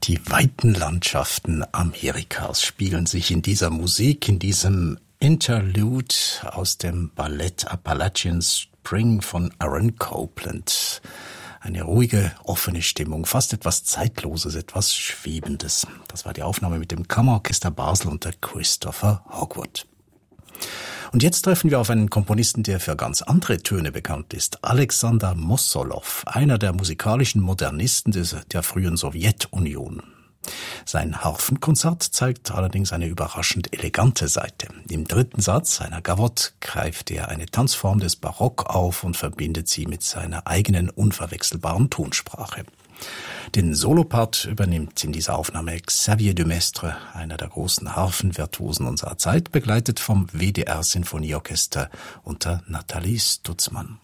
Die weiten Landschaften Amerikas spielen sich in dieser Musik, in diesem Interlude aus dem Ballett Appalachian Spring von Aaron Copland. Eine ruhige, offene Stimmung, fast etwas Zeitloses, etwas Schwebendes. Das war die Aufnahme mit dem Kammerorchester Basel unter Christopher Hogwood. Und jetzt treffen wir auf einen Komponisten, der für ganz andere Töne bekannt ist. Alexander Mossolow, einer der musikalischen Modernisten der frühen Sowjetunion. Sein Harfenkonzert zeigt allerdings eine überraschend elegante Seite. Im dritten Satz seiner Gavotte greift er eine Tanzform des Barock auf und verbindet sie mit seiner eigenen unverwechselbaren Tonsprache. Den Solopart übernimmt in dieser Aufnahme Xavier de Maistre, einer der großen Harfenvirtuosen unserer Zeit, begleitet vom WDR Sinfonieorchester unter Nathalie Stutzmann.